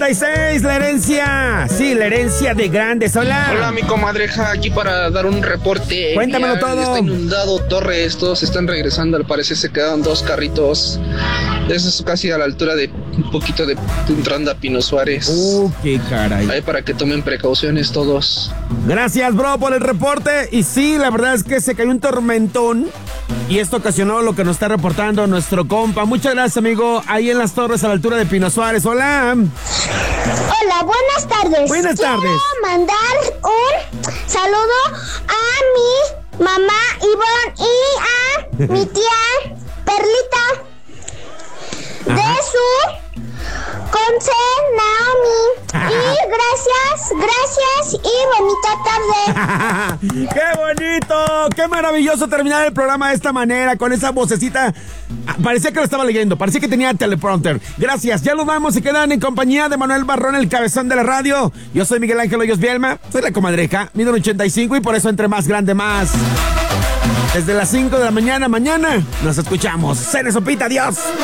96, la herencia. Sí, la herencia de grandes. Hola. Hola, mi comadreja, aquí para dar un reporte. Cuéntamelo Ya todo. Está inundado Torres, todos están regresando, al parecer se quedaron 2 carritos. Eso es casi a la altura de un poquito de entrando a Pino Suárez. Qué caray. Ahí para que tomen precauciones todos. Gracias, bro, por el reporte. Y sí, la verdad es que se cayó un tormentón y esto ocasionó lo que nos está reportando nuestro compa. Muchas gracias, amigo. Ahí en las Torres, a la altura de Pino Suárez. Hola. Hola, buenas tardes. Buenas tardes. Quiero mandar un saludo a mi mamá Ivonne y a mi tía Perlita de su Conce Naomi. Y gracias y bonita tarde. ¡Qué bonito! ¡Qué maravilloso terminar el programa de esta manera, con esa vocecita! Parecía que lo estaba leyendo, parecía que tenía teleprompter. Gracias, ya nos vamos, se quedan en compañía de Manuel Barrón, el cabezón de la radio. Yo soy Miguel Ángel Hoyos Bielma, soy la comadreja, mido 85 y por eso entre más grande más. Desde las 5 de la mañana, nos escuchamos. Cene Sopita, adiós.